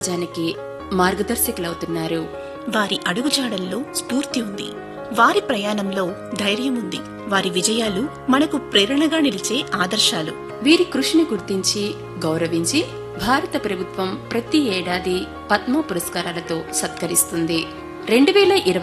సమాజానికి మార్గదర్శకులవుతున్నారు. వారి అడుగుజాడల్లో స్ఫూర్తి ఉంది, వారి ప్రయాణంలో ధైర్యం ఉంది, వారి విజయాలు మనకు ప్రేరణగా నిలిచే ఆదర్శాలు. వీరి కృషిని గుర్తించి గౌరవించి భారత ప్రభుత్వం ప్రతి ఏడాది పద్మ పురస్కారాలతో సత్కరిస్తుంది. 2020